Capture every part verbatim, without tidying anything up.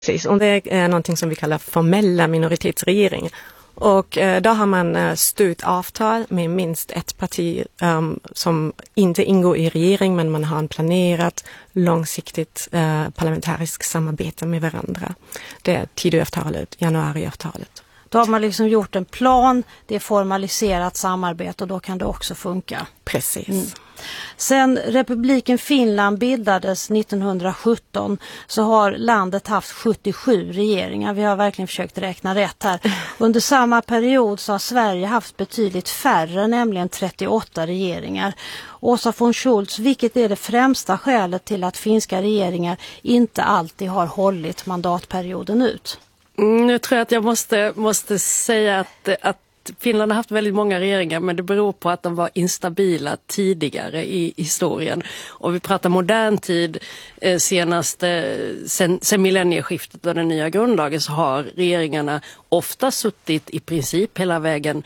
Precis, och det är någonting som vi kallar formella minoritetsregeringar. Och eh, då har man eh, stött avtal med minst ett parti um, som inte ingår i regering, men man har en planerat långsiktigt eh, parlamentariskt samarbete med varandra. Det är Tidöavtalet, januariavtalet. Då har man liksom gjort en plan, det är formaliserat samarbete och då kan det också funka. Precis. Mm. Sen republiken Finland bildades nittonhundrasjutton så har landet haft sjuttiosju regeringar. Vi har verkligen försökt räkna rätt här. Under samma period så har Sverige haft betydligt färre, nämligen trettioåtta regeringar. Åsa von Schultz, vilket är det främsta skälet till att finska regeringar inte alltid har hållit mandatperioden ut? Mm, nu tror jag att jag måste, måste säga att, att Finland har haft väldigt många regeringar, men det beror på att de var instabila tidigare i historien. Och vi pratar modern tid, eh, senast eh, sen, sen millennieskiftet och den nya grundlagen, så har regeringarna ofta suttit i princip hela vägen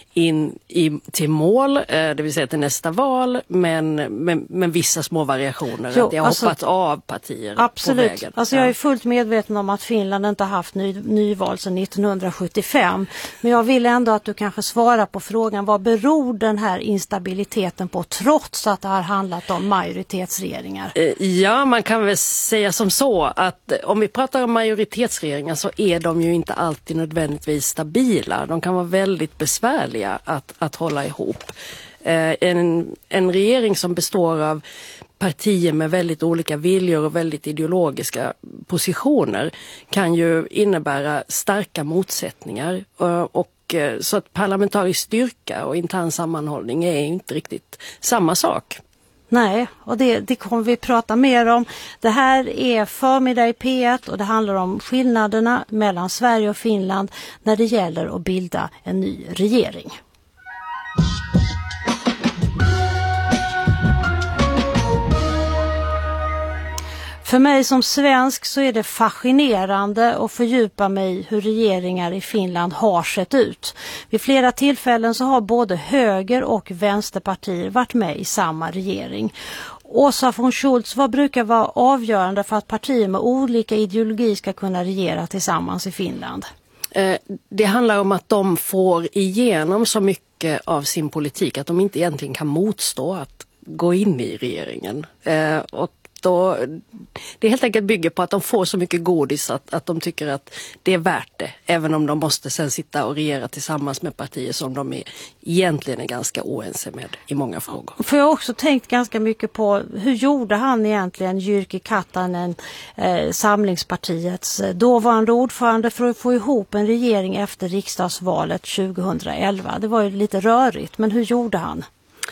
in i, till mål, eh, det vill säga till nästa val, men med, med vissa små variationer. Jo, att det har alltså, hoppat av partier absolut. på vägen. Alltså jag är fullt medveten om att Finland inte har haft ny, nyval sedan nittonhundrasjuttiofem. Men jag vill ändå att du kanske svarar på frågan, vad beror den här instabiliteten på, trots att det har handlat om majoritetsregeringar? Eh, ja, man kan väl säga som så att om vi pratar om majoritetsregeringar så är de ju inte alltid nödvändigtvis stabila. De kan vara väldigt besvärliga Att, att hålla ihop. Eh, en, en regering som består av partier med väldigt olika viljor och väldigt ideologiska positioner kan ju innebära starka motsättningar. Eh, och, eh, så att parlamentarisk styrka och intern sammanhållning är inte riktigt samma sak. Nej, och det, det kommer vi prata mer om. Det här är Förmiddag i P ett och det handlar om skillnaderna mellan Sverige och Finland när det gäller att bilda en ny regering. För mig som svensk så är det fascinerande att fördjupa mig i hur regeringar i Finland har sett ut. Vid flera tillfällen så har både höger- och vänsterpartier varit med i samma regering. Åsa von Schultz, vad brukar vara avgörande för att partier med olika ideologi ska kunna regera tillsammans i Finland? Eh, det handlar om att de får igenom så mycket av sin politik att de inte egentligen kan motstå att gå in i regeringen. Eh, och då, det helt enkelt bygger på att de får så mycket godis att, att de tycker att det är värt det. Även om de måste sen sitta och regera tillsammans med partier som de är, egentligen är ganska oense med i många frågor. För jag har också tänkt ganska mycket på hur gjorde han egentligen, Jyrki Katainen, eh, Samlingspartiets dåvarande ordförande, för att få ihop en regering efter riksdagsvalet tjugohundraelva. Det var ju lite rörigt, men hur gjorde han?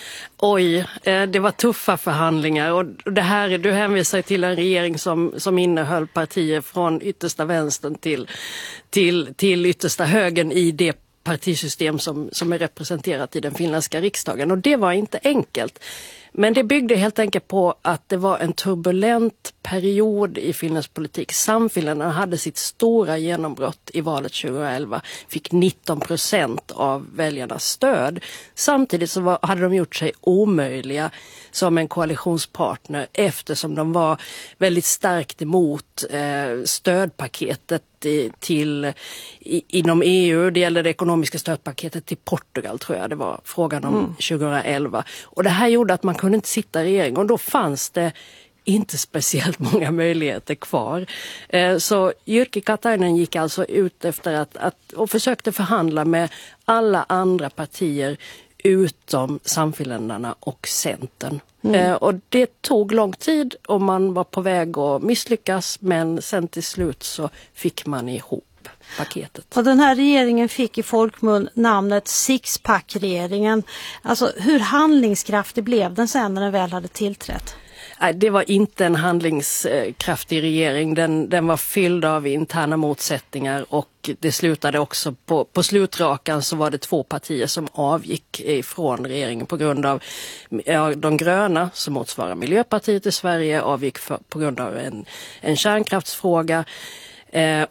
Oj, det var tuffa förhandlingar och det här, du hänvisar till en regering som, som innehöll partier från yttersta vänstern till, till, till yttersta högern i det partisystem som, som är representerat i den finländska riksdagen. Och det var inte enkelt. Men det byggde helt enkelt på att det var en turbulent period i finländsk politik. Samfinländarna hade sitt stora genombrott i valet tjugoelva, fick nitton procent av väljarnas stöd. Samtidigt så var, hade de gjort sig omöjliga som en koalitionspartner eftersom de var väldigt starkt emot eh, stödpaketet i, till i, inom E U. Det gällde det ekonomiska stödpaketet till Portugal, tror jag det var frågan om mm. tjugoelva. Och det här gjorde att man kunde inte sitta i regering och då fanns det inte speciellt många möjligheter kvar. Eh, så Jyrki Katainen gick alltså ut efter att, att och försökte förhandla med alla andra partier utom Samfinländarna och Centern. Mm. Eh, och det tog lång tid och man var på väg att misslyckas, men sen till slut så fick man ihop paketet. Och den här regeringen fick i folkmun namnet Sixpack-regeringen. Alltså hur handlingskraftig blev den sen när den väl hade tillträtt? Nej, det var inte en handlingskraftig regering. Den, den var fylld av interna motsättningar och det slutade också på, på slutrakan så var det två partier som avgick ifrån regeringen på grund av ja, de gröna som motsvarar Miljöpartiet i Sverige avgick för, på grund av en, en kärnkraftsfråga eh, och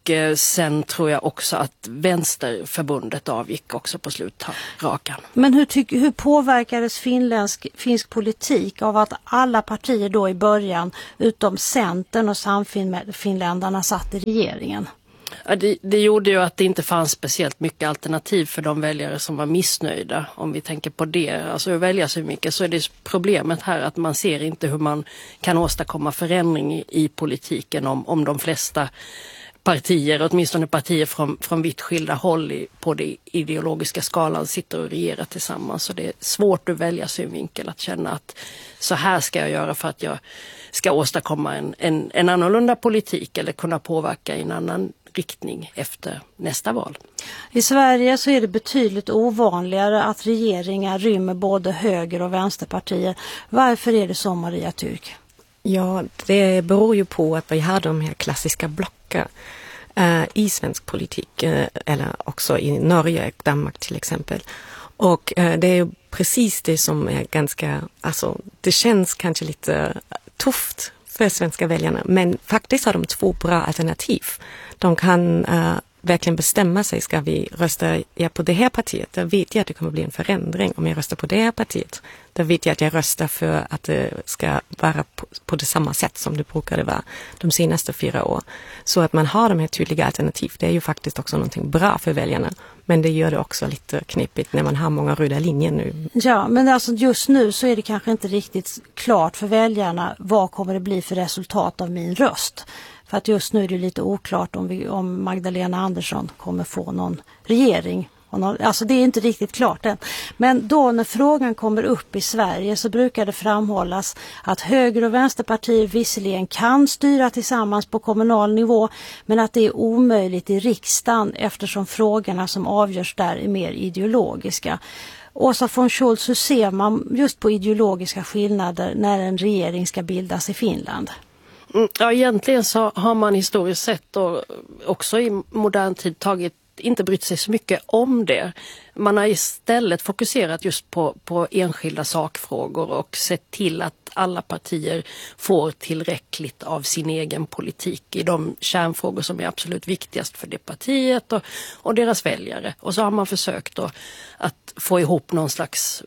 Och eh, sen tror jag också att Vänsterförbundet avgick också på slutrakan. Men hur, tyck, hur påverkades finländsk, finsk politik av att alla partier då i början utom Centern och Samfinländarna satt i regeringen? Ja, det, det gjorde ju att det inte fanns speciellt mycket alternativ för de väljare som var missnöjda. Om vi tänker på det, alltså att välja så mycket, så är det problemet här att man ser inte hur man kan åstadkomma förändring i, i politiken om, om de flesta partier, åtminstone partier från, från vitt skilda håll i, på den ideologiska skalan sitter och regerar tillsammans. Så det är svårt att välja synvinkel, att känna att så här ska jag göra för att jag ska åstadkomma en, en, en annorlunda politik eller kunna påverka i en annan riktning efter nästa val. I Sverige så är det betydligt ovanligare att regeringar rymmer både höger- och vänsterpartier. Varför är det så, Maria Türk? Ja, det beror ju på att vi har de här klassiska blocken uh, i svensk politik, uh, eller också i Norge och Danmark till exempel. Och uh, det är ju precis det som är ganska, alltså det känns kanske lite tufft för svenska väljarna, men faktiskt har de två bra alternativ. De kan uh, verkligen bestämma sig, ska vi rösta ja, på det här partiet, där vet jag att det kommer bli en förändring. Om jag röstar på det här partiet, där vet jag att jag röstar för att det ska vara på, på det samma sätt som det brukade vara de senaste fyra år. Så att man har de här tydliga alternativ, det är ju faktiskt också någonting bra för väljarna. Men det gör det också lite knepigt när man har många röda linjer nu. Ja, men alltså just nu så är det kanske inte riktigt klart för väljarna vad kommer det bli för resultat av min röst. För att just nu är det lite oklart om, vi, om Magdalena Andersson kommer få någon regering. Någon, alltså det är inte riktigt klart än. Men då när frågan kommer upp i Sverige så brukar det framhållas att höger- och vänsterpartier visserligen kan styra tillsammans på kommunal nivå, men att det är omöjligt i riksdagen eftersom frågorna som avgörs där är mer ideologiska. Åsa von Scholz, hur ser man just på ideologiska skillnader när en regering ska bildas i Finland? Ja, egentligen så har man historiskt sett och också i modern tid tagit, inte brytt sig så mycket om det. Man har istället fokuserat just på, på enskilda sakfrågor och sett till att alla partier får tillräckligt av sin egen politik i de kärnfrågor som är absolut viktigast för det partiet och, och deras väljare. Och så har man försökt då att få ihop någon slags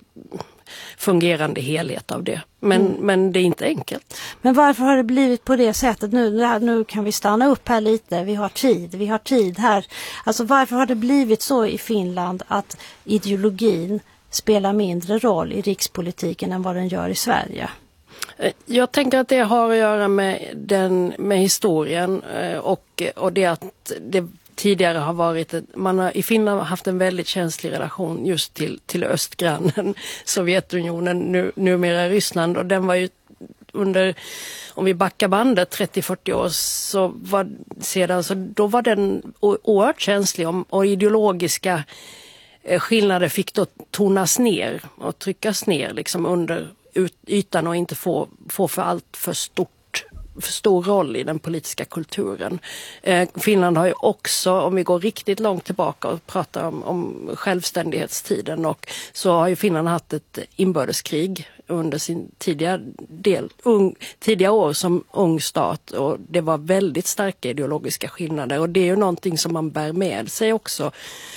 fungerande helhet av det. Men, mm. men det är inte enkelt. Men varför har det blivit på det sättet nu? Nu kan vi stanna upp här lite. Vi har tid. Vi har tid här. Alltså varför har det blivit så i Finland att ideologin spelar mindre roll i rikspolitiken än vad den gör i Sverige? Jag tänker att det har att göra med, den, med historien och, och det att det tidigare har varit, ett, man har i Finland haft en väldigt känslig relation just till, till östgrannen, Sovjetunionen, nu, numera Ryssland, och den var ju under, om vi backar bandet trettio till fyrtio år så var, sedan, så då var den oerhört känslig om, och ideologiska skillnader fick då tonas ner och tryckas ner liksom under ytan och inte få, få för allt för stort för stor roll i den politiska kulturen. Eh, Finland har ju också, om vi går riktigt långt tillbaka och pratar om, om självständighetstiden, och så har ju Finland haft ett inbördeskrig under sin tidiga, del, ung, tidiga år som ung stat, och det var väldigt starka ideologiska skillnader, och det är ju någonting som man bär med sig också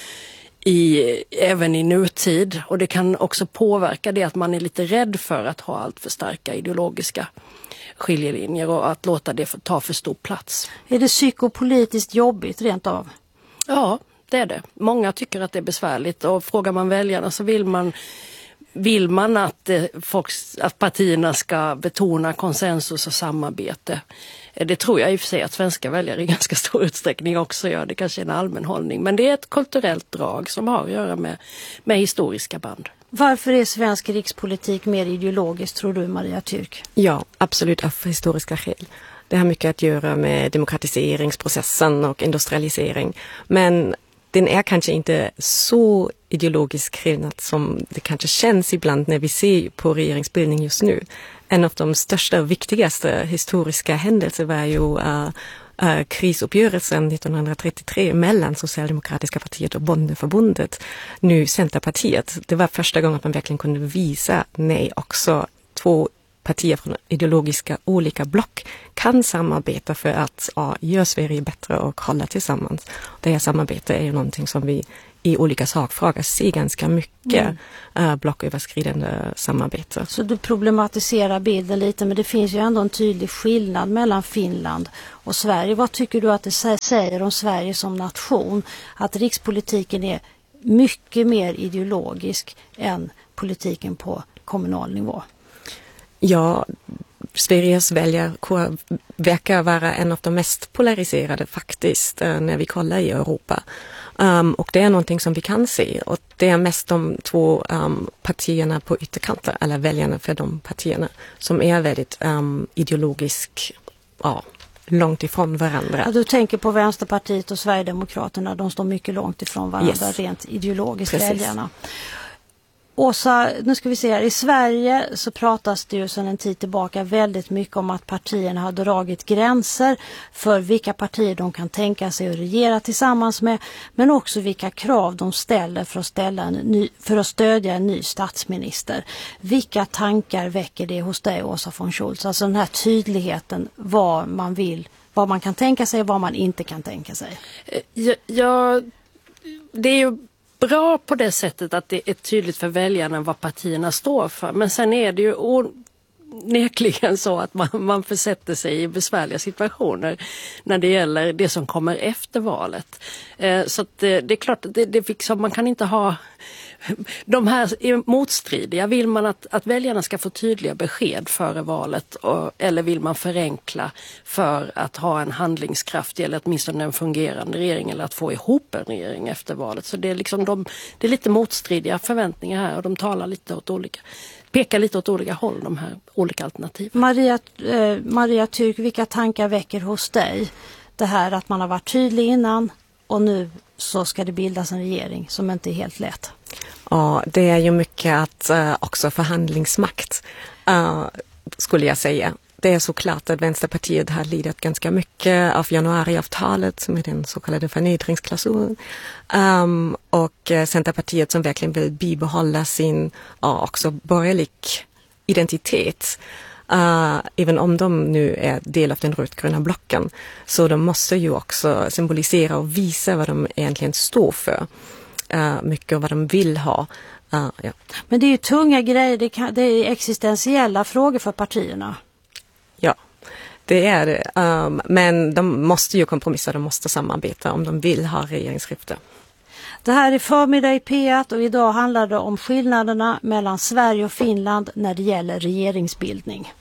I, även i nutid, och det kan också påverka det att man är lite rädd för att ha allt för starka ideologiska skiljelinjer och att låta det ta för stor plats. Är det psykopolitiskt jobbigt rent av? Ja, det är det. Många tycker att det är besvärligt, och frågar man väljarna så vill man vill man att, eh, folks, att partierna ska betona konsensus och samarbete. Det tror jag i och för sig att svenska väljare i ganska stor utsträckning också gör. Det kanske är en allmän hållning. Men det är ett kulturellt drag som har att göra med, med historiska band. Varför är svensk rikspolitik mer ideologisk, tror du, Maria Türk? Ja, absolut av historiska skäl. Det har mycket att göra med demokratiseringsprocessen och industrialisering. Men den är kanske inte så ideologisk skillnad som det kanske känns ibland när vi ser på regeringsbildning just nu. En av de största och viktigaste historiska händelser var ju uh, uh, krisuppgörelsen nittonhundratrettiotre mellan Socialdemokratiska partiet och Bondeförbundet, nu Centerpartiet. Det var första gången att man verkligen kunde visa nej också två partier från ideologiska olika block kan samarbeta för att ja, göra Sverige bättre och hålla tillsammans. Det här samarbetet är ju någonting som vi i olika sakfrågor ser ganska mycket mm. uh, blocköverskridande samarbete. Så du problematiserar bilden lite, men det finns ju ändå en tydlig skillnad mellan Finland och Sverige. Vad tycker du att det säger om Sverige som nation? Att rikspolitiken är mycket mer ideologisk än politiken på kommunal nivå? Ja, Sveriges väljarkår verkar vara en av de mest polariserade faktiskt när vi kollar i Europa. Um, och det är någonting som vi kan se, och det är mest de två um, partierna på ytterkanten, eller väljarna för de partierna, som är väldigt um, ideologisk, ja, långt ifrån varandra. Ja, du tänker på Vänsterpartiet och Sverigedemokraterna, de står mycket långt ifrån varandra, yes. Rent ideologiskt. Precis. Väljarna. Åsa, nu ska vi se här. I Sverige så pratas det ju sedan en tid tillbaka väldigt mycket om att partierna har dragit gränser för vilka partier de kan tänka sig att regera tillsammans med, men också vilka krav de ställer för att, ställa en ny, för att stödja en ny statsminister. Vilka tankar väcker det hos dig, Åsa von Scholz? Alltså den här tydligheten, vad man vill, vad man kan tänka sig och vad man inte kan tänka sig. Ja, ja det är ju bra på det sättet att det är tydligt för väljarna vad partierna står för. Men sen är det ju onekligen så att man, man försätter sig i besvärliga situationer när det gäller det som kommer efter valet. Eh, så att det, det är klart att det, det liksom, man kan inte ha... De här är motstridiga. Vill man att, att väljarna ska få tydliga besked före valet, och, eller vill man förenkla för att ha en handlingskraftig eller åtminstone en fungerande regering, eller att få ihop en regering efter valet? Så det är, liksom de, det är lite motstridiga förväntningar här, och de talar lite åt olika, pekar lite åt olika håll, de här olika alternativen. Maria, eh, Maria Türk, vilka tankar väcker hos dig det här att man har varit tydlig innan och nu så ska det bildas en regering som inte är helt lätt? Ja, det är ju mycket att uh, också förhandlingsmakt, uh, skulle jag säga. Det är såklart att Vänsterpartiet har lidit ganska mycket av januariavtalet, som är den så kallade förnedringsklausulen. Um, och uh, Centerpartiet som verkligen vill bibehålla sin uh, också borgerlig identitet. Uh, även om de nu är del av den rödgröna blocken, så de måste ju också symbolisera och visa vad de egentligen står för. Uh, mycket vad de vill ha. Uh, ja. Men det är ju tunga grejer, det, kan, det är existentiella frågor för partierna. Ja, det är det. Um, men de måste ju kompromissa, de måste samarbeta om de vill ha regeringsskifte. Det här är Förmiddag i P ett, och idag handlar det om skillnaderna mellan Sverige och Finland när det gäller regeringsbildning.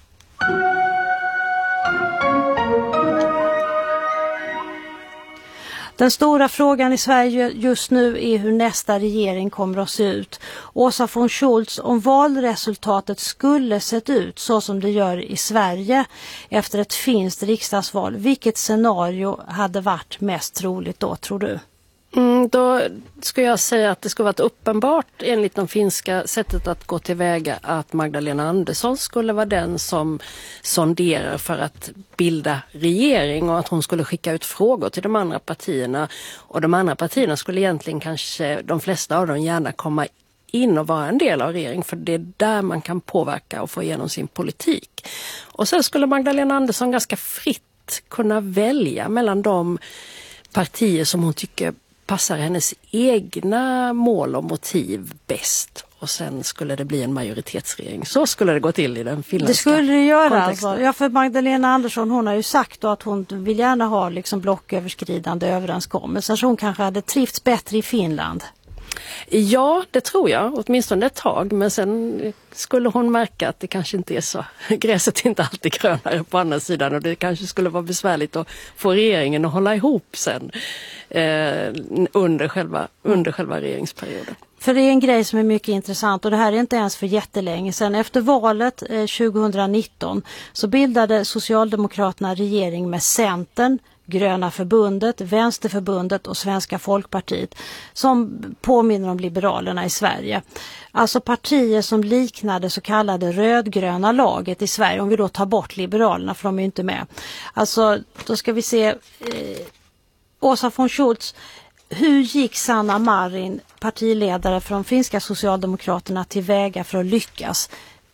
Den stora frågan i Sverige just nu är hur nästa regering kommer att se ut. Åsa von Scholz, om valresultatet skulle sett ut så som det gör i Sverige efter ett finskt riksdagsval, vilket scenario hade varit mest troligt då, tror du? Mm, då skulle jag säga att det skulle varit uppenbart enligt de finska sättet att gå tillväga att Magdalena Andersson skulle vara den som sonderar för att bilda regering, och att hon skulle skicka ut frågor till de andra partierna, och de andra partierna skulle egentligen kanske, de flesta av dem, gärna komma in och vara en del av regeringen, för det är där man kan påverka och få igenom sin politik. Och sen skulle Magdalena Andersson ganska fritt kunna välja mellan de partier som hon tycker passar hennes egna mål och motiv bäst, och sen skulle det bli en majoritetsregering. Så skulle det gå till i den finländska Det skulle det göra kontexten. alltså. Ja, för Magdalena Andersson, hon har ju sagt då att hon vill gärna ha liksom blocköverskridande överenskommelser, så hon kanske hade trivts bättre i Finland. Ja, det tror jag, åtminstone ett tag, men sen skulle hon märka att det kanske inte är så. Gräset är inte alltid grönare på andra sidan, och det kanske skulle vara besvärligt att få regeringen att hålla ihop sen eh, under, själva, under själva regeringsperioden. För det är en grej som är mycket intressant, och det här är inte ens för jättelänge sedan. Efter valet eh, tjugonitton så bildade Socialdemokraterna regering med Centern, Gröna förbundet, Vänsterförbundet och Svenska folkpartiet, som påminner om Liberalerna i Sverige. Alltså partier som liknade så kallade rödgröna laget i Sverige, om vi då tar bort Liberalerna, för de är ju inte med. Alltså, då ska vi se, eh, Åsa von Scholz, hur gick Sanna Marin, partiledare för de finska Socialdemokraterna, tillväga för att lyckas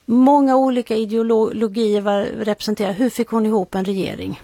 många olika ideologier var representerade. Hur fick hon ihop en regering?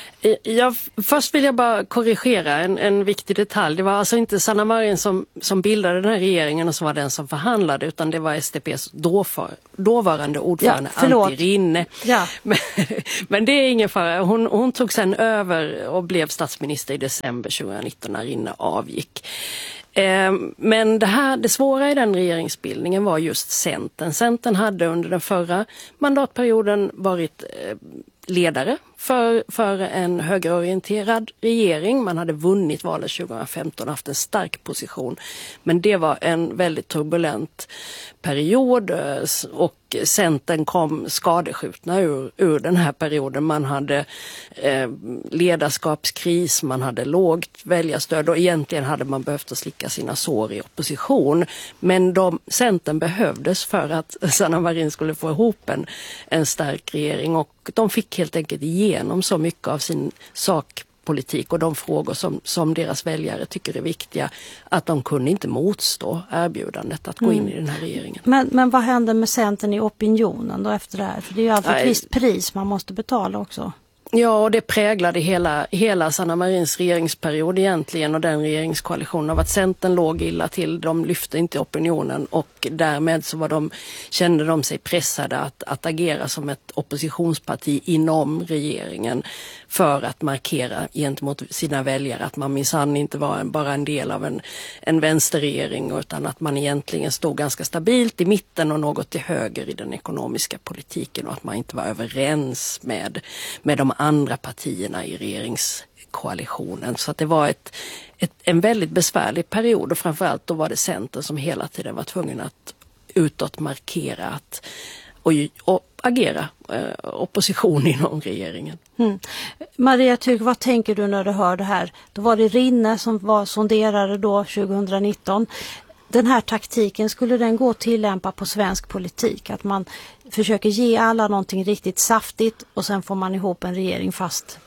Jag, först vill jag bara korrigera en, en viktig detalj. Det var alltså inte Sanna Marin som, som bildade den här regeringen och som var den som förhandlade, utan det var S D P:s dåfar, dåvarande ordförande ja, Antti Rinne. Ja. Men, men det är ingen fara. Hon, hon tog sen över och blev statsminister i december tjugonitton när Rinne avgick. Eh, men det, här, det svåra i den regeringsbildningen var just Centern. Centern hade under den förra mandatperioden varit eh, ledare för, för en högerorienterad regering. Man hade vunnit valet tjugohundrafemton och haft en stark position. Men det var en väldigt turbulent period och Centern kom skadeskjutna ur, ur den här perioden. Man hade eh, ledarskapskris, man hade lågt väljarstöd och egentligen hade man behövt att slicka sina sår i opposition. Men de, Centern behövdes för att Sanna Marin skulle få ihop en, en stark regering, och de fick helt enkelt igenom så mycket av sin sakpolitik och de frågor som, som deras väljare tycker är viktiga att de kunde inte motstå erbjudandet att gå in i den här regeringen. Men, men vad hände med Centern i opinionen då efter det här? För det är ju alltid ett visst pris man måste betala också. Ja, och det präglade hela, hela Sanna Marins regeringsperiod egentligen, och den regeringskoalitionen av att Centern låg illa till. De lyfte inte opinionen och därmed så var de, kände de sig pressade att, att agera som ett oppositionsparti inom regeringen för att markera gentemot sina väljare att man minsann inte var en, bara en del av en, en vänsterregering, utan att man egentligen stod ganska stabilt i mitten och något till höger i den ekonomiska politiken, och att man inte var överens med, med de andra partierna i regeringskoalitionen. Så att det var ett, ett, en väldigt besvärlig period, och framförallt då var det Centern som hela tiden var tvungen att utåt markera att, och, och agera eh, opposition inom regeringen. Mm. Maria Tygg, vad tänker du när du hör det här? Då var det Rinne som var sonderare då tjugohundranitton. Den här taktiken, skulle den gå att tillämpa på svensk politik? Att man försöker ge alla någonting riktigt saftigt och sen får man ihop en regering fast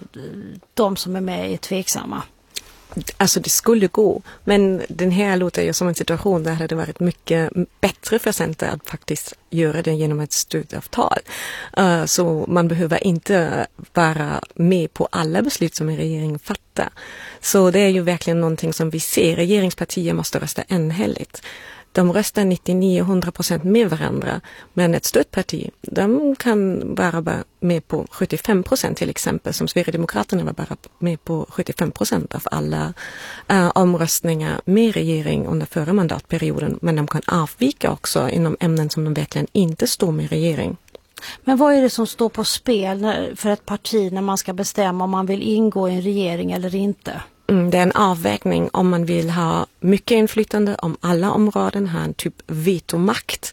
de som är med är tveksamma? Alltså det skulle gå, men den här låter ju som en situation där det hade varit mycket bättre för Centern att faktiskt göra det genom ett stödavtal. Uh, så man behöver inte vara med på alla beslut som en regering fattar. Så det är ju verkligen någonting som vi ser. Regeringspartier måste rösta enhälligt. De röstar nittionio till hundra procent med varandra, men ett stödparti, de kan bara vara med på sjuttiofem procent till exempel, som Sverigedemokraterna var bara med på sjuttiofem procent av alla uh, omröstningar med regering under förra mandatperioden, men de kan avvika också inom ämnen som de verkligen inte står med regering. Men vad är det som står på spel när, för ett parti när man ska bestämma om man vill ingå i en regering eller inte? Mm, det är en avvägning om man vill ha mycket inflytande om alla områden, ha en typ vetomakt.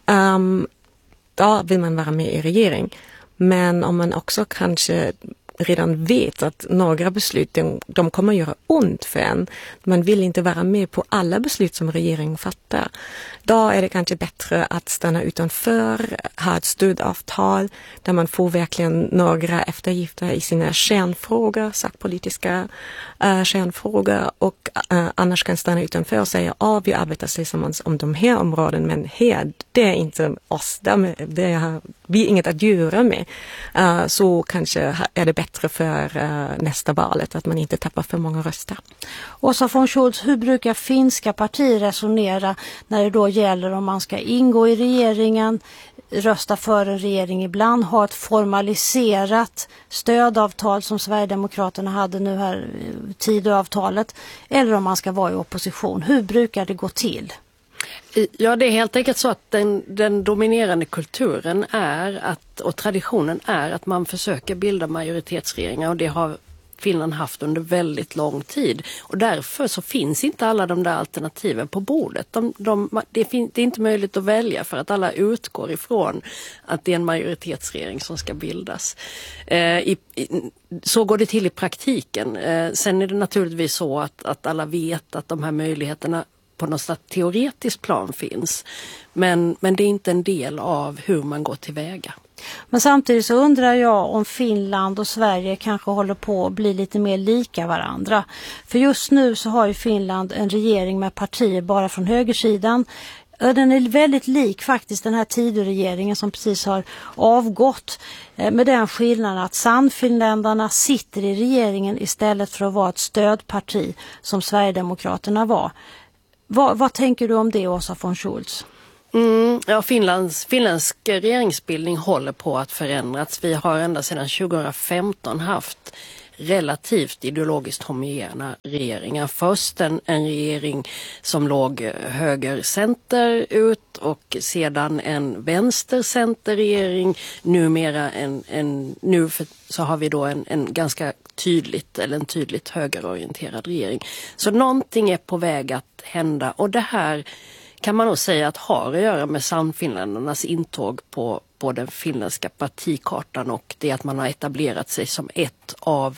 Um, då vill man vara med i regering. Men om man också kanske redan vet att några beslut de, de kommer göra ont för en. Man vill inte vara med på alla beslut som regeringen fattar. Då är det kanske bättre att stanna utanför, ha ett stödavtal där man får verkligen några eftergifter i sina kärnfrågor, sakpolitiska uh, kärnfrågor, och uh, annars kan stanna utanför och säga att oh, vi arbetar tillsammans om de här områden, men här, det är inte oss, det har vi inget att göra med. Uh, så kanske är det bättre för uh, nästa valet att man inte tappar för många röster. Åsa von Scholz, hur brukar finska partier resonera när det då gäller om man ska ingå i regeringen, rösta för en regering ibland, ha ett formaliserat stödavtal som Sverigedemokraterna hade nu här, Tidöavtalet, eller om man ska vara i opposition? Hur brukar det gå till? Ja, det är helt enkelt så att den, den dominerande kulturen är att, och traditionen är att man försöker bilda majoritetsregeringar, och det har Finland haft under väldigt lång tid. Och därför så finns inte alla de där alternativen på bordet. De, de, det, fin, det är inte möjligt att välja för att alla utgår ifrån att det är en majoritetsregering som ska bildas. Eh, i, i, så går det till i praktiken. Eh, sen är det naturligtvis så att, att alla vet att de här möjligheterna på något slags teoretiskt plan finns. Men, men det är inte en del av hur man går tillväga. Men samtidigt så undrar jag om Finland och Sverige kanske håller på att bli lite mer lika varandra. För just nu så har ju Finland en regering med partier bara från högersidan. Den är väldigt lik faktiskt den här Tidöregeringen som precis har avgått, med den skillnaden att Sannfinländarna sitter i regeringen istället för att vara ett stödparti som Sverigedemokraterna var. Vad, vad tänker du om det, Åsa von Scholz? Mm, ja, Finlands, finländsk regeringsbildning håller på att förändras. Vi har ända sedan tjugohundrafemton haft relativt ideologiskt homogena regeringar. Först en, en regering som låg höger-center ut och sedan en vänster-center-regering. Numera en, en, nu för, så har vi då en, en ganska tydligt eller en tydligt högerorienterad regering. Så någonting är på väg att hända, och det här kan man nog säga att har att göra med Sannfinländarnas intåg på, på den finländska partikartan, och det att man har etablerat sig som ett av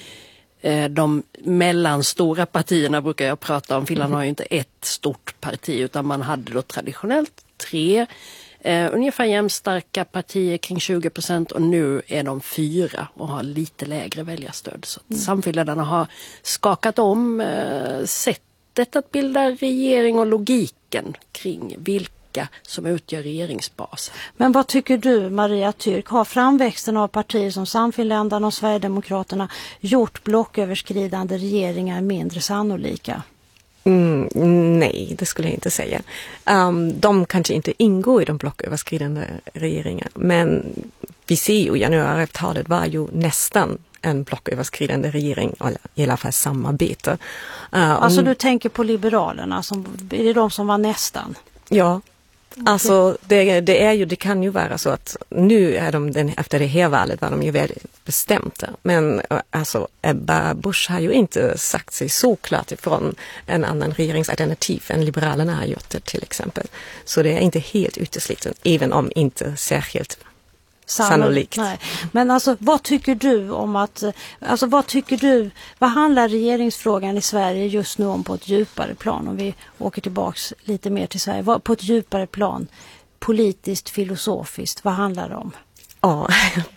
eh, de mellanstora partierna, brukar jag prata om. Finland har ju inte ett stort parti, utan man hade då traditionellt tre eh, ungefär jämnstarka partier kring tjugo procent, och nu är de fyra och har lite lägre väljarstöd. Så mm. Sannfinländarna har skakat om eh, sätt att bilda regering och logiken kring vilka som utgör regeringsbasen. Men vad tycker du, Maria Tyrk? Har framväxten av partier som Sannfinländarna och Sverigedemokraterna gjort blocköverskridande regeringar mindre sannolika? Mm, nej, det skulle jag inte säga. Um, de kanske inte ingår i de blocköverskridande regeringarna, men vi ser ju januariavtalet var ju nästan en blocköverskridande regering, eller i alla fall samarbete. Uh, alltså om, du tänker på Liberalerna, som, är det de som var nästan? Ja, alltså det, det är ju, det kan ju vara så att nu är de, den, efter det här valet var de ju väldigt bestämda. Men alltså Ebba Busch har ju inte sagt sig så klart ifrån en annan regeringsalternativ än Liberalerna har gjort det till exempel. Så det är inte helt uteslutet, även om inte särskilt sannolikt. Nej. Men alltså, vad tycker du om att, alltså vad tycker du, vad handlar regeringsfrågan i Sverige just nu om på ett djupare plan, om vi åker tillbaks lite mer till Sverige, vad, på ett djupare plan, politiskt, filosofiskt, vad handlar det om? Ja,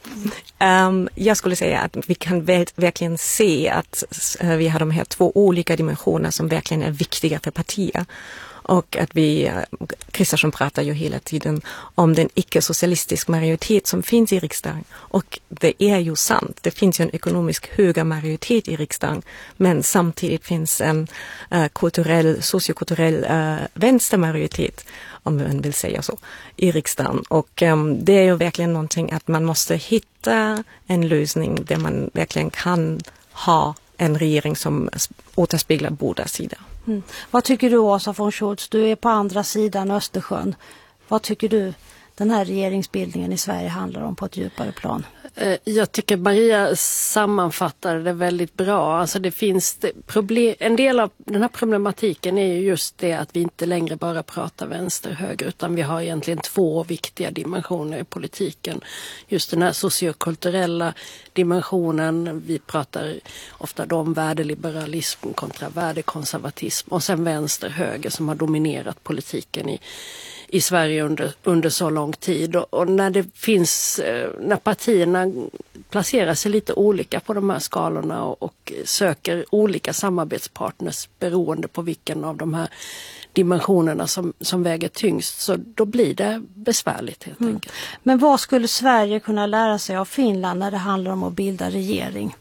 um, jag skulle säga att vi kan väl, verkligen se att uh, vi har de här två olika dimensioner som verkligen är viktiga för partier. Och att vi, Kristersson pratar ju hela tiden om den icke-socialistisk majoritet som finns i riksdagen. Och det är ju sant, det finns ju en ekonomisk höga majoritet i riksdagen. Men samtidigt finns en uh, kulturell, sociokulturell uh, vänstermajoritet, om man vill säga så, i riksdagen. Och um, det är ju verkligen någonting att man måste hitta en lösning där man verkligen kan ha en regering som återspeglar båda sidor. Mm. Vad tycker du, Åsa von Scholz? Du är på andra sidan Östersjön. Vad tycker du den här regeringsbildningen i Sverige handlar om på ett djupare plan? Jag tycker Maria sammanfattar det väldigt bra. Alltså det finns det problem, en del av den här problematiken är ju just det att vi inte längre bara pratar vänster-höger, utan vi har egentligen två viktiga dimensioner i politiken. Just den här sociokulturella dimensionen, vi pratar ofta om värdeliberalism kontra värdekonservatism, och sen vänster-höger som har dominerat politiken i i Sverige under, under så lång tid. Och, och när det finns, när partierna placerar sig lite olika på de här skalorna och, och söker olika samarbetspartners beroende på vilken av de här dimensionerna som, som väger tyngst, så då blir det besvärligt helt mm. enkelt. Men vad skulle Sverige kunna lära sig av Finland när det handlar om att bilda regering?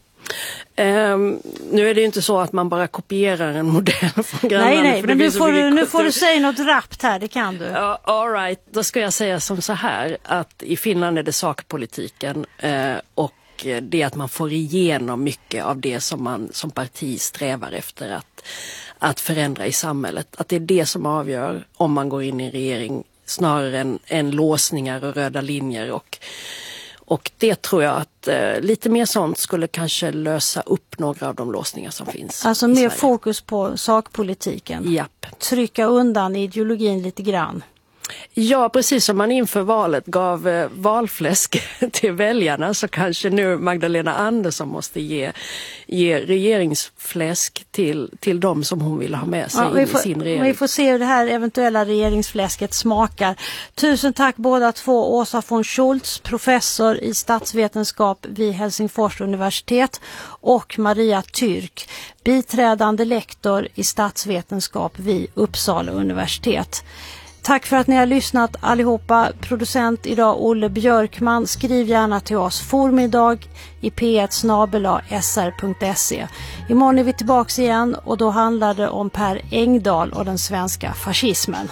Um, nu är det ju inte så att man bara kopierar en modell från grannarna. Nej, nej, men nu får, du, nu får du säga något rappt här, det kan du. Uh, all right, då ska jag säga som så här, att i Finland är det sakpolitiken uh, och det att man får igenom mycket av det som man som parti strävar efter att, att förändra i samhället. Att det är det som avgör om man går in i en regering snarare än, än låsningar och röda linjer. Och Och det tror jag att eh, lite mer sånt skulle kanske lösa upp några av de låsningar som finns. Alltså mer Sverige. Fokus på sakpolitiken. Japp. Trycka undan ideologin lite grann. Ja, precis som man inför valet gav eh, valfläsk till väljarna, så kanske nu Magdalena Andersson måste ge, ge regeringsfläsk till, till dem som hon vill ha med sig ja, in får, i sin regering. Vi får se hur det här eventuella regeringsfläsket smakar. Tusen tack båda två. Åsa von Scholz, professor i statsvetenskap vid Helsingfors universitet, och Maria Tyrk, biträdande lektor i statsvetenskap vid Uppsala universitet. Tack för att ni har lyssnat allihopa. Producent idag Olle Björkman. Skriv gärna till oss formiddag i p ett snabel-a s r punkt se. Imorgon är vi tillbaka igen och då handlar det om Per Engdahl och den svenska fascismen.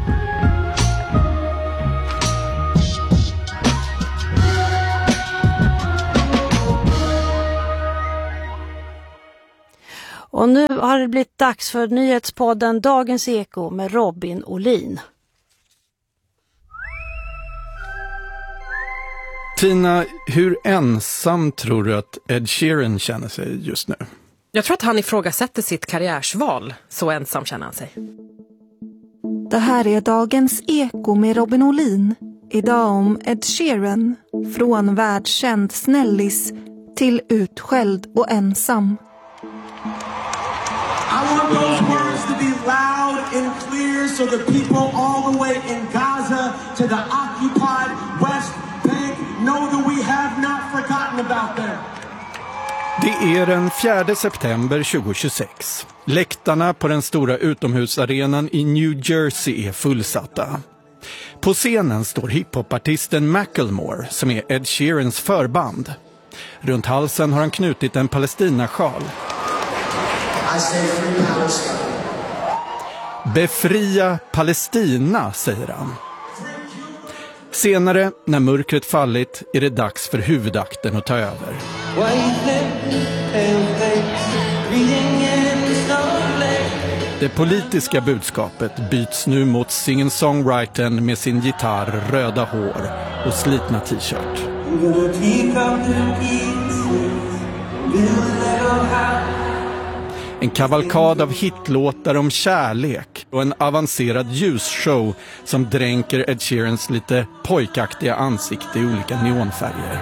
Och nu har det blivit dags för nyhetspodden Dagens Eko med Robin Olin. Tina, hur ensam tror du att Ed Sheeran känner sig just nu? Jag tror att han ifrågasätter sitt karriärsval, så ensam känner han sig. Det här är Dagens Eko med Robin Olin. Idag om Ed Sheeran, från världskänd snällis till utskälld och ensam. I want those words to be loud and clear so the people all the way in Gaza to the occupied West Bank know that we have not forgotten about them. Det är den fjärde september tjugohundratjugosex. Läktarna på den stora utomhusarenan i New Jersey är fullsatta. På scenen står hiphopartisten Macklemore som är Ed Sheerans förband. Runt halsen har han knutit en Palestinasjal. Befria Palestina, säger han. Senare, när mörkret fallit, är det dags för huvudakten att ta över. Det politiska budskapet byts nu mot singer-songwritern med sin gitarr, röda hår och slitna t-shirt. En kavalkad av hitlåtar om kärlek och en avancerad ljusshow som dränker Ed Sheerans lite pojkaktiga ansikte i olika neonfärger.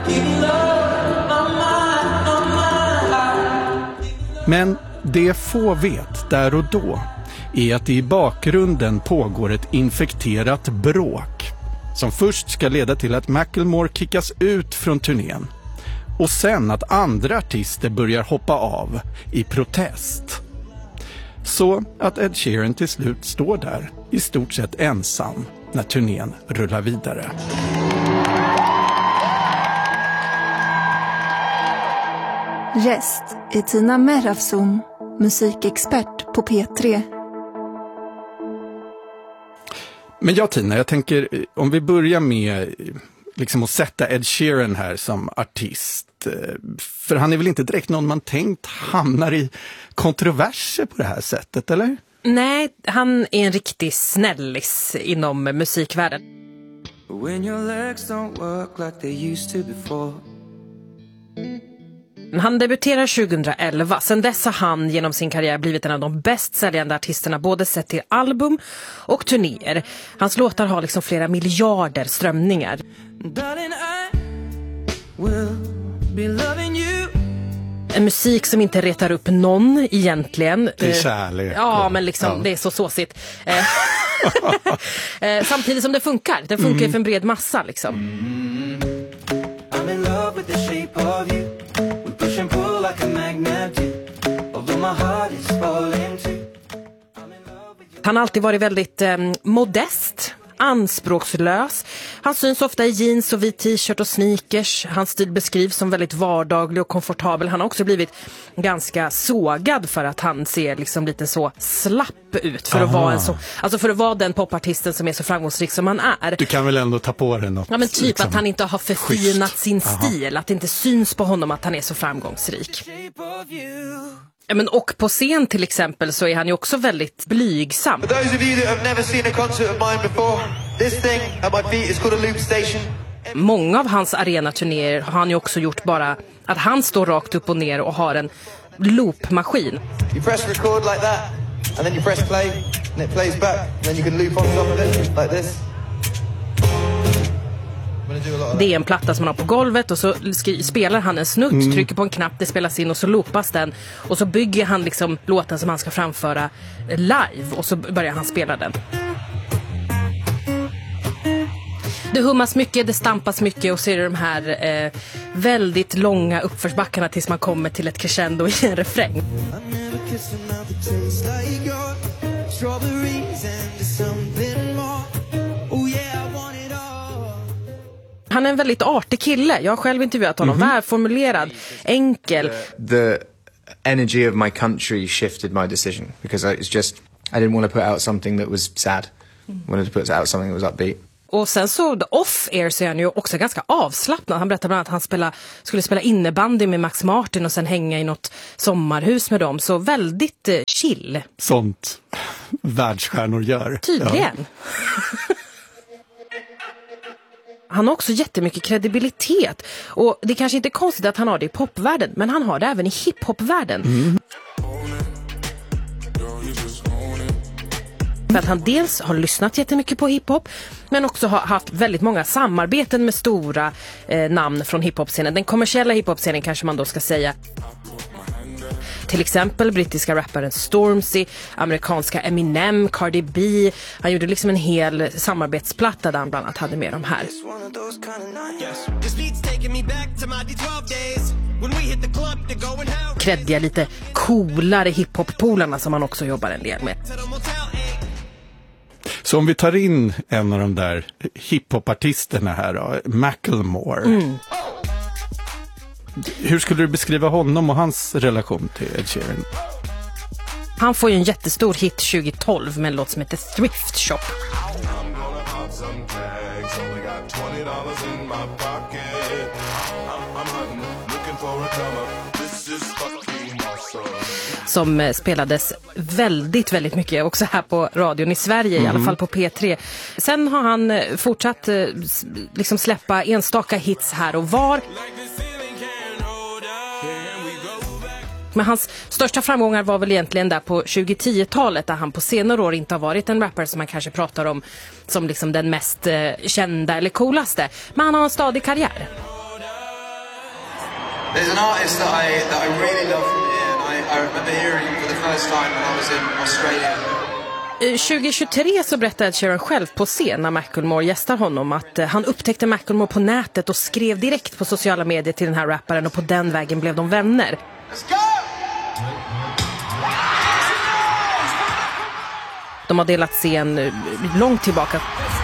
Men det få vet där och då är att det i bakgrunden pågår ett infekterat bråk som först ska leda till att Macklemore kickas ut från turnén. Och sen att andra artister börjar hoppa av i protest. Så att Ed Sheeran till slut står där i stort sett ensam när turnén rullar vidare. Gäst är Tina Merafson, musikexpert på P tre. Men ja, Tina, jag tänker om vi börjar med liksom att sätta Ed Sheeran här som artist. För han är väl inte direkt någon man tänkt hamnar i kontroverser på det här sättet, eller? Nej, han är en riktig snällis inom musikvärlden. When your legs don't work like they used to before. Han debuterar tjugohundraelva. Sedan dess har han genom sin karriär blivit en av de bäst säljande artisterna, både sett till album och turnéer. Hans låtar har liksom flera miljarder strömningar. Darling, I will be loving you. En musik som inte retar upp någon egentligen. Det är kärlek. Ja, men liksom, ja. Det är så såsigt. Samtidigt som det funkar. Det funkar mm. för en bred massa liksom. Mm. I'm in love with the shape of you. We push and pull like a magnet. Although my heart is falling too. Han har alltid varit väldigt eh, modest, anspråkslös. Han syns ofta i jeans och vit t-shirt och sneakers. Hans stil beskrivs som väldigt vardaglig och komfortabel. Han har också blivit ganska sågad för att han ser liksom lite så slapp ut för att vara en så, alltså för att vara den popartisten som är så framgångsrik som han är. Du kan väl ändå ta på dig något? Ja, men typ liksom, att han inte har förfinat schysst. sin Aha. stil, att det inte syns på honom att han är så framgångsrik. Ja, men och på scen till exempel så är han ju också väldigt blygsam. For those of you that have never seen a concert of mine before, this thing at my feet is called a loop station. Många av hans arenaturnéer har han ju också gjort bara att han står rakt upp och ner och har en loopmaskin. You press record like that, and then you press play, and it plays back, and then you can loop on top of it, like this. Det är en platta som han har på golvet och så spelar han en snutt, mm. trycker på en knapp, det spelas in och så loopas den. Och så bygger han liksom låten som han ska framföra live och så börjar han spela den. Det hummas mycket, det stampas mycket och så är det de här eh, väldigt långa uppförsbackarna tills man kommer till ett crescendo i en refräng. strawberries and something more. Oh yeah, I want it all. Han är en väldigt artig kille. Jag har själv intervjuat honom. Mm-hmm. Välformulerad, enkel. The energy of my country shifted my decision because I, it's just I didn't want to put out something that was sad. I wanted to put out something that was upbeat. Och sen så off-air så är han ju också ganska avslappnad. Han berättade bland annat att han spela, skulle spela innebandy med Max Martin och sen hänga i något sommarhus med dem. Så väldigt eh, chill. Sånt världsstjärnor gör. Tydligen. Ja. Han har också jättemycket kredibilitet. Och det kanske inte är konstigt att han har det i popvärlden, men han har det även i hiphopvärlden. Mm. För att han dels har lyssnat jättemycket på hiphop, men också har haft väldigt många samarbeten med stora eh, namn från hiphop-scenen. Den kommersiella hiphop-scenen kanske man då ska säga. Till exempel brittiska rapparen Stormzy, amerikanska Eminem, Cardi B. Han gjorde liksom en hel samarbetsplatta där han bland annat hade med de här. Kreddiga, lite coolare hiphop-polarna som han också jobbar en del med. Så om vi tar in en av de där hiphopartisterna här då, Macklemore. Mm. Hur skulle du beskriva honom och hans relation till Ed Sheeran? Han får ju en jättestor hit tjugo tolv med en låt som heter Thrift Shop. Som spelades väldigt, väldigt mycket också här på radion i Sverige, mm. i alla fall på P tre. Sen har han fortsatt liksom släppa enstaka hits här och var. Men hans största framgångar var väl egentligen där på tjugohundratiotalet, där han på senare år inte har varit en rapper som man kanske pratar om som liksom den mest eh, kända eller coolaste. Men han har en stadig karriär. There's an artist that I, that I really love from here, and I, I remember hearing him for the first time when I was in Australia. tjugo tjugotre så berättade Ed Sheeran själv på scen när Macklemore gästar honom att han upptäckte Macklemore på nätet och skrev direkt på sociala medier till den här rapparen, och på den vägen blev de vänner. Let's go! De har delat scen långt tillbaka.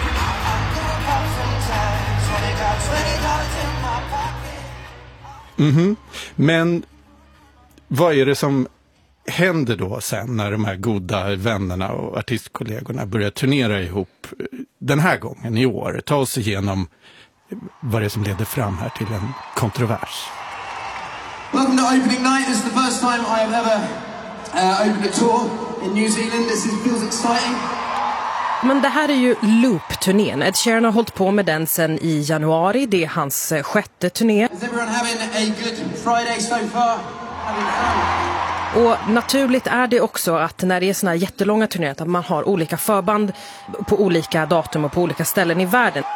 Mm-hmm. Men vad är det som händer då sen när de här goda vännerna och artistkollegorna börjar turnera ihop den här gången i år? Ta oss igenom vad det är som leder fram här till en kontrovers. Welcome to opening night. This is the first time I have ever uh, opened a tour in New Zealand. This is, feels exciting. Men det här är ju Loop-turnén. Ed Sheeran har hållit på med den sedan i januari. Det är hans sjätte turné. Is everyone having a good Friday so far? Having fun? Och naturligt är det också att när det är såna här jättelånga turnéer att man har olika förband på olika datum och på olika ställen i världen.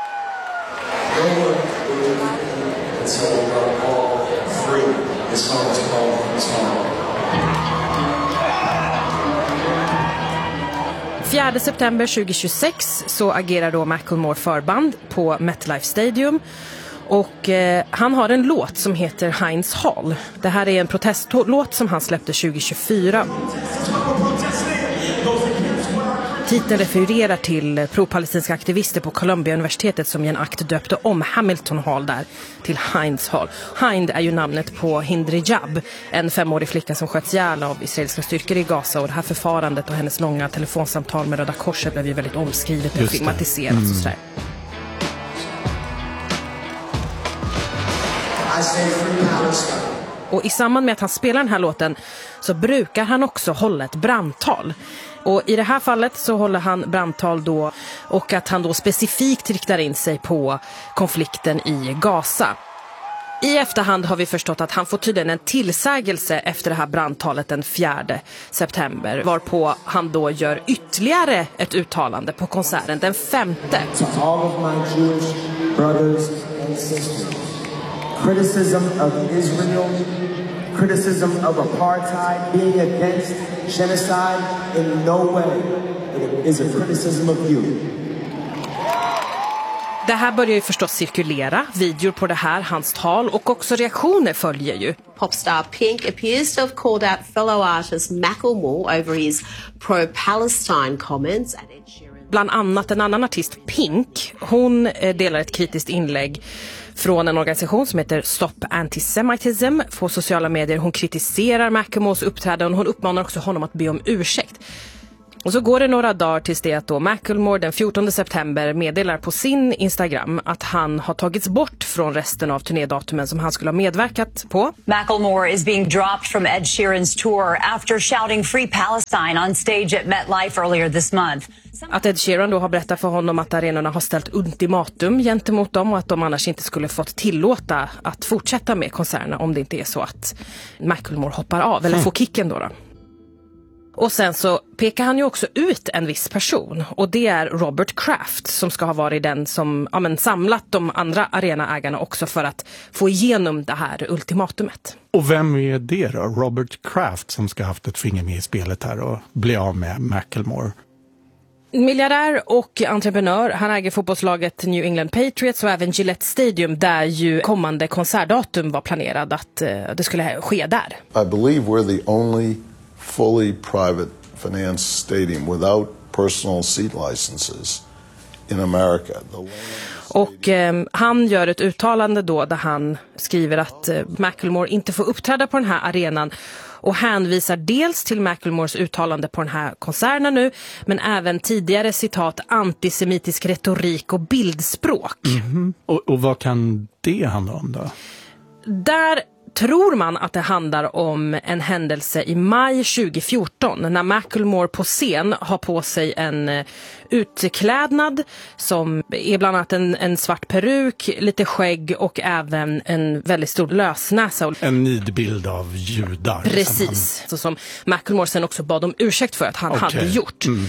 fjärde september tjugohundratjugosex så agerar då Macklemore förband på MetLife Stadium. Och eh, han har en låt som heter Heinz Hall. Det här är en protestlåt som han släppte tjugohundratjugofyra. Titeln refererar till pro-palestinska aktivister på Columbia-universitetet som i en akt döpte om Hamilton Hall där till Heinz Hall. Hind är ju namnet på Hind Rajab, en femårig flicka som sköts ihjäl av israeliska styrkor i Gaza, och det här förfarandet och hennes långa telefonsamtal med Röda Korset blev ju väldigt omskrivet och filmatiserat mm. och sådär. Och i samband med att han spelar den här låten så brukar han också hålla ett brandtal. Och i det här fallet så håller han brandtal då, och att han då specifikt riktar in sig på konflikten i Gaza. I efterhand har vi förstått att han får tydligen en tillsägelse efter det här brandtalet den fjärde september, varpå han då gör ytterligare ett uttalande på konserten den femte. To all of my Jewish brothers and sisters. Criticism of Israel, criticism of apartheid, being against genocide in no way is a criticism of you. Det här börjar ju förstås cirkulera, videor på det här, hans tal, och också reaktioner följer ju. Popstar Pink appears to have called out fellow artist Macklemore over his pro-Palestine comments. Bland annat en annan artist, Pink, hon delar ett kritiskt inlägg från en organisation som heter Stop Antisemitism på sociala medier. Hon kritiserar Macklemores uppträdande och hon uppmanar också honom att be om ursäkt. Och så går det några dagar tills det att då Macklemore den fjortonde september meddelar på sin Instagram att han har tagits bort från resten av turnédatumen som han skulle ha medverkat på. Macklemore is being dropped from Ed Sheeran's tour after shouting Free Palestine on stage at MetLife earlier this month. Att Ed Sheeran då har berättat för honom att arenorna har ställt ultimatum gentemot dem och att de annars inte skulle fått tillåta att fortsätta med konserterna om det inte är så att Macklemore hoppar av eller får kicken då då. Och sen så pekar han ju också ut en viss person och det är Robert Kraft som ska ha varit den som ja, men, samlat de andra arenaägarna också för att få igenom det här ultimatumet. Och vem är det då? Robert Kraft som ska ha haft ett finger med i spelet här och bli av med Macklemore? Miljardär och entreprenör. Han äger fotbollslaget New England Patriots och även Gillette Stadium där ju kommande konsertdatum var planerad att uh, det skulle ske där. I believe we're the only fully private financed stadium without personal seat licenses in America. Och eh, han gör ett uttalande då där han skriver att eh, Macklemore inte får uppträda på den här arenan och hänvisar dels till Macklemores uttalande på den här konserten nu men även tidigare citat antisemitisk retorik och bildspråk. Mm-hmm. Och, och vad kan det handla om då? Där tror man att det handlar om en händelse i maj tjugo fjorton när Macklemore på scen har på sig en utklädnad som är bland annat en, en svart peruk, lite skägg och även en väldigt stor lösnäsa. En nidbild av judar. Precis, så som Macklemore sen också bad om ursäkt för att han okay. hade gjort. Mm.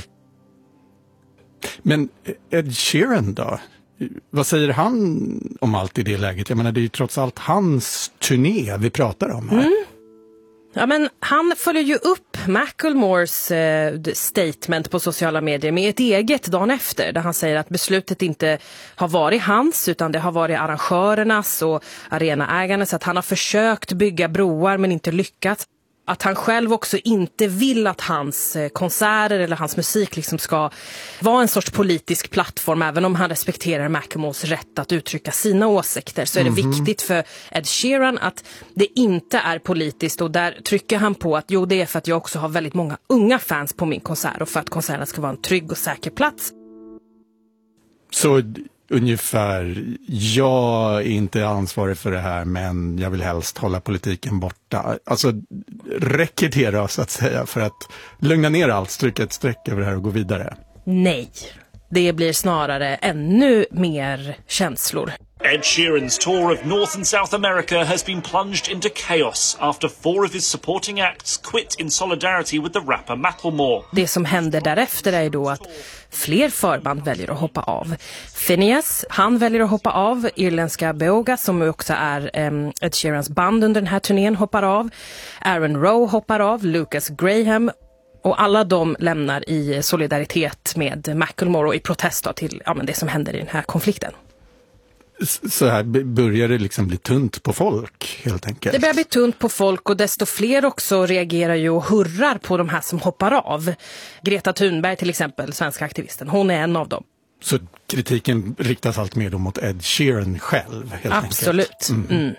Men Ed Sheeran då? Vad säger han om allt i det läget? Jag menar, det är ju trots allt hans turné vi pratar om här. Mm. Ja, men han följer ju upp Macklemores eh, statement på sociala medier med ett eget dagen efter där han säger att beslutet inte har varit hans utan det har varit arrangörernas och arenaägarnas, att han har försökt bygga broar men inte lyckats. Att han själv också inte vill att hans konserter eller hans musik liksom ska vara en sorts politisk plattform. Även om han respekterar Macklemores rätt att uttrycka sina åsikter så är det mm-hmm. viktigt för Ed Sheeran att det inte är politiskt. Och där trycker han på att jo, det är för att jag också har väldigt många unga fans på min konsert och för att konserten ska vara en trygg och säker plats. Så ungefär, jag är inte ansvarig för det här men jag vill helst hålla politiken borta. Alltså räcker det då så att säga för att lugna ner allt, stryka ett streck över det här och gå vidare? Nej, det blir snarare ännu mer känslor. Ed Sheeran's tour of North and South America has been plunged into chaos after four of his supporting acts quit in solidarity with the rapper Macklemore. Det som händer därefter är då att fler förband väljer att hoppa av. Phineas, han väljer att hoppa av. Irländska Beoga, som också är um, Ed Sheerans band under den här turnén, hoppar av. Aaron Rowe hoppar av. Lucas Graham. Och alla de lämnar i solidaritet med Macklemore och i protest då till ja, men det som händer i den här konflikten. Så här börjar det liksom bli tunt på folk helt enkelt. Det börjar bli tunt på folk och desto fler också reagerar ju och hurrar på de här som hoppar av. Greta Thunberg till exempel, svenska aktivisten, hon är en av dem. Så kritiken riktas allt mer då mot Ed Sheeran själv helt Absolut. enkelt? Absolut. Mm. Mm.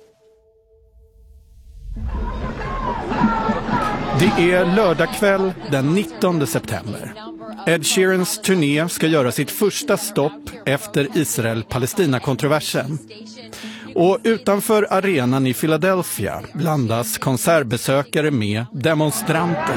Det är lördagkväll den nittonde september. Ed Sheerans turné ska göra sitt första stopp efter Israel-Palestina-kontroversen. Och utanför arenan i Philadelphia blandas konsertbesökare med demonstranter.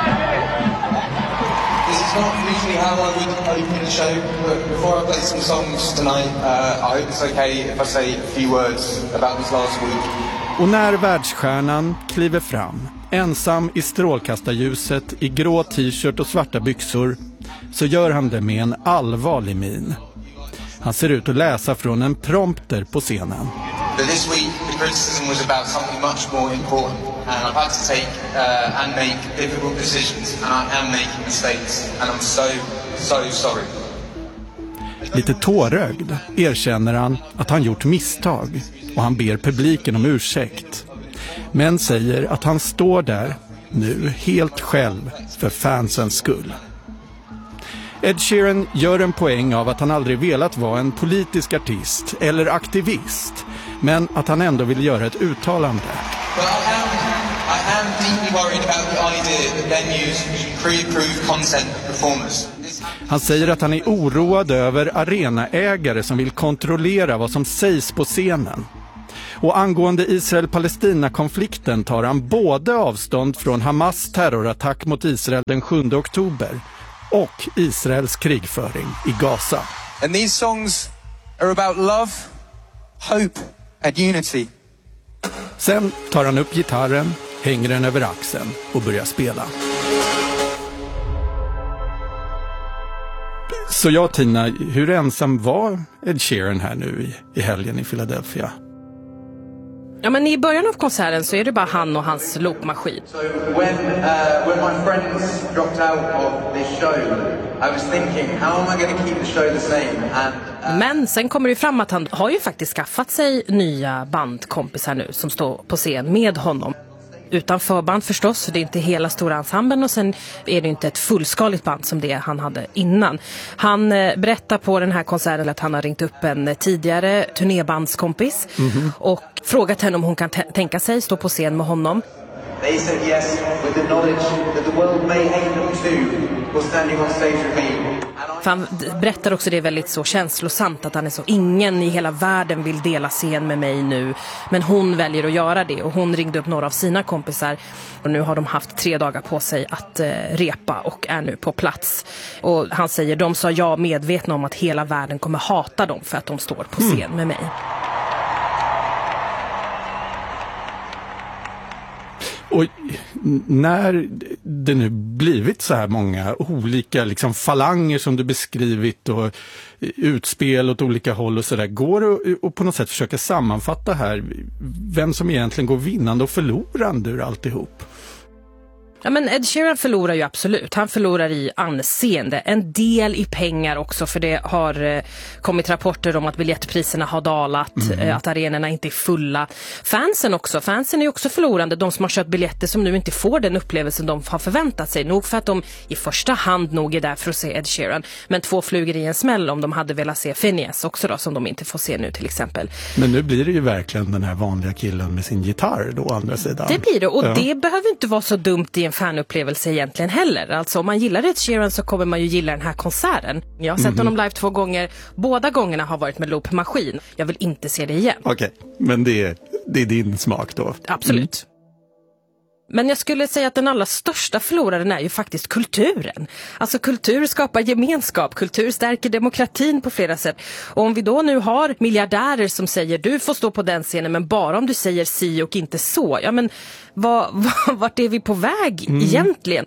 This is not usually how I would open a show, but before I play some songs tonight, uh, I hope it's okay if I say a few words about this last week. Och när världsstjärnan kliver fram, ensam i strålkastarljuset i grå t-shirt och svarta byxor, så gör han det med en allvarlig min. Han ser ut att läsa från en prompter på scenen. But this week the criticism was about something much more important, and I've had to take uh, and make difficult decisions, and I am making mistakes, and I'm so, so sorry. Lite tårögd erkänner han att han gjort misstag och han ber publiken om ursäkt. Men säger att han står där nu helt själv för fansens skull. Ed Sheeran gör en poäng av att han aldrig velat vara en politisk artist eller aktivist, men att han ändå vill göra ett uttalande. But I am, I am deeply worried about the idea that venues pre-approve content performers. Han säger att han är oroad över arenaägare som vill kontrollera vad som sägs på scenen. Och angående Israel-Palestina-konflikten tar han både avstånd från Hamas terrorattack mot Israel den sjunde oktober och Israels krigföring i Gaza. And these songs are about love, hope and unity. Sen tar han upp gitarren, hänger den över axeln och börjar spela. Så jag, Tina, hur ensam var Ed Sheeran här nu i, i helgen i Philadelphia? Ja, men i början av konserten så är det bara han och hans loopmaskin. So when, uh, when my friends dropped out of this show, I was thinking, how am I going to keep the show the same? And, uh... Men sen kommer det fram att han har ju faktiskt skaffat sig nya bandkompisar nu som står på scen med honom. Utan förband förstås, det är inte hela stora ensemblen och sen är det inte ett fullskaligt band som det han hade innan. Han eh, berättar på den här konserten att han har ringt upp en tidigare turnébandskompis mm-hmm. och frågat henne om hon kan t- tänka sig stå på scen med honom. They said yes with the knowledge that the world may hate them too for standing on stage with me. För han berättar också det väldigt så känslosamt att han är så, ingen i hela världen vill dela scen med mig nu, men hon väljer att göra det och hon ringde upp några av sina kompisar och nu har de haft tre dagar på sig att eh, repa och är nu på plats. Och han säger, de sa ja medvetna om att hela världen kommer hata dem för att de står på scen mm. med mig. Och när det nu blivit så här många olika liksom falanger som du beskrivit och utspel åt olika håll och sådär, går det att på något sätt försöka sammanfatta här vem som egentligen går vinnande och förlorande ur alltihop? Ja, men Ed Sheeran förlorar ju absolut. Han förlorar i anseende. En del i pengar också, för det har eh, kommit rapporter om att biljettpriserna har dalat, mm. eh, att arenorna inte är fulla. Fansen också. Fansen är ju också förlorande. De som har köpt biljetter som nu inte får den upplevelsen de har förväntat sig. Nog för att de i första hand nog är där för att se Ed Sheeran. Men två flugor i en smäll om de hade velat se Phineas också då, som de inte får se nu till exempel. Men nu blir det ju verkligen den här vanliga killen med sin gitarr då, å andra sidan. Det blir det, och ja. Det behöver inte vara så dumt i en fanupplevelse egentligen heller. Alltså om man gillar Ed Sheeran så kommer man ju gilla den här konserten. Jag har sett mm-hmm. honom live två gånger. Båda gångerna har varit med loopmaskin. Jag vill inte se det igen. Okej, okay. Men det är, det är din smak då? Absolut. Mm. Men jag skulle säga att den allra största förloraren är ju faktiskt kulturen. Alltså kultur skapar gemenskap, kultur stärker demokratin på flera sätt. Och om vi då nu har miljardärer som säger du får stå på den scenen men bara om du säger si och inte så. Ja men vad, vad, vart är vi på väg mm. egentligen?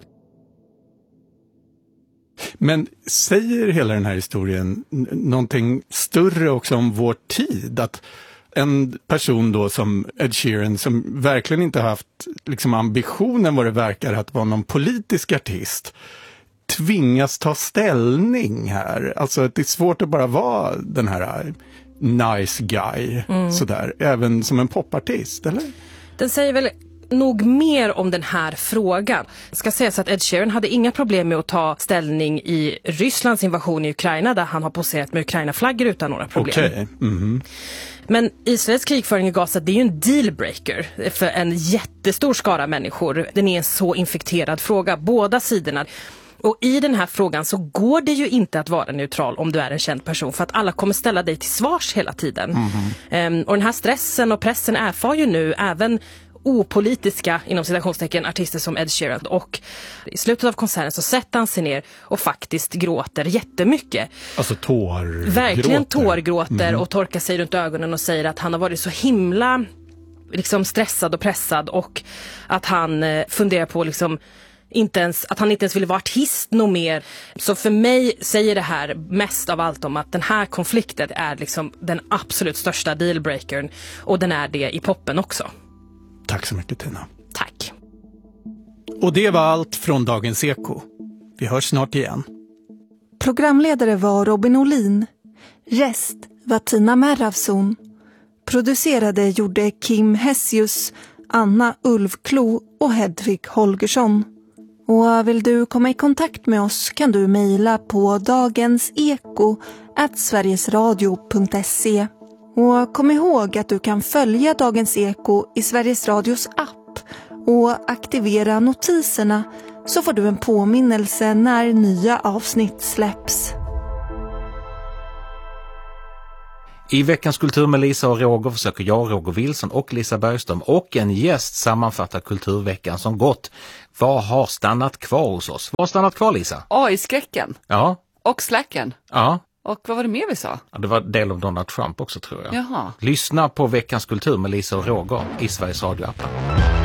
Men säger hela den här historien n- någonting större också om vår tid? Att en person då som Ed Sheeran som verkligen inte haft liksom ambitionen vad det verkar att vara någon politisk artist tvingas ta ställning här. Alltså att det är svårt att bara vara den här nice guy mm. sådär, även som en popartist, eller? Den säger väl nog mer om den här frågan. Det ska sägas att Ed Sheeran hade inga problem med att ta ställning i Rysslands invasion i Ukraina där han har poserat med Ukraina-flaggor utan några problem. Okej. Okay. Mm-hmm. Men Israels krigföring i Gaza, det är ju en dealbreaker för en jättestor skara människor. Den är en så infekterad fråga, båda sidorna. Och i den här frågan så går det ju inte att vara neutral om du är en känd person, för att alla kommer ställa dig till svars hela tiden. Mm-hmm. Um, och den här stressen och pressen erfar ju nu även opolitiska, inom citationstecken, artister som Ed Sheeran. Och i slutet av konserten så sätter han sig ner och faktiskt gråter jättemycket. Alltså tår. Verkligen tårgråter mm. och torkar sig runt ögonen och säger att han har varit så himla liksom stressad och pressad och att han eh, funderar på liksom inte ens, att han inte ens vill vara artist nog mer. Så för mig säger det här mest av allt om att den här konflikten är liksom den absolut största dealbreakern, och den är det i poppen också. Tack så mycket, Tina. Tack. Och det var allt från Dagens Eko. Vi hörs snart igen. Programledare var Robin Olin. Gäst var Tina Merravson. Producerade gjorde Kim Hessius, Anna Ulfklo och Hedvig Holgersson. Och vill du komma i kontakt med oss kan du mejla på dagenseko at sverigesradio punkt se. Och kom ihåg att du kan följa Dagens Eko i Sveriges Radios app och aktivera notiserna så får du en påminnelse när nya avsnitt släpps. I veckans Kultur med Lisa och Roger försöker jag, Roger Wilson och Lisa Bergström och en gäst sammanfatta kulturveckan som gått. Vad har stannat kvar hos oss? Vad har stannat kvar, Lisa? A I-skräcken. Ja. Och slacken. Ja. Och vad var det mer vi sa? Ja, det var del av Donald Trump också, tror jag. Jaha. Lyssna på veckans Kultur med Lisa och Roger i Sveriges Radio-appen.